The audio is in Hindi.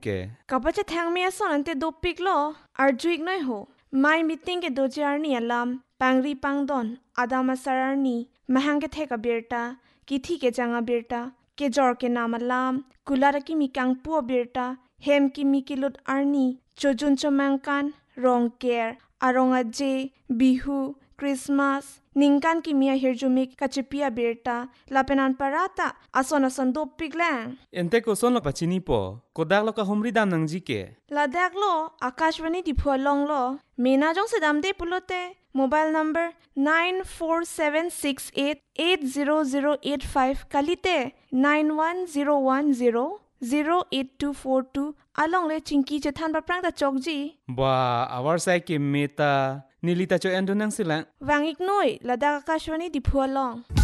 कब चे थैंग में सोनते दो पिकलो अर्जुइक नहीं हो माई मीटिंग के दो जारनी अलाम पांगरी पांगदोन आदामा सरारनी महंग के थे का बेरता किथी के जंगा बेरता के जोर के नाम अलाम कुलार की मिकांग पुआ बेरता हेम की मिकिलुट आर्नी चोजुन चोमंगकान रोंग केयर आरोंगा जे बिहू क्रिसमस निंकान की मिया हिरजुमिक कचिपिया बेरता लापेनान पराता आसन आसन दो पिगलैंग एंते को सोन लोग पचिनी पो कोदाक लोग का हुमरी दाम नंजी के लादाक लो आकाशवाणी दिफुआ लोंग लो मेना जोंग से दाम दे पुलोते mobile number 9476880085 कलिते 9101008242 along le chingki che than ba prang da chokji ba awar sai ke meta nilita cho endonang sila wangik noi ladaka kashwani diphua long